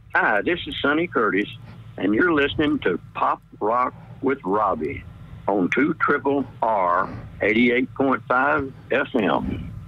Hi, this is Sonny Curtis, and you're listening to Pop Rock with Robbie on 2 Triple R 88.5 FM.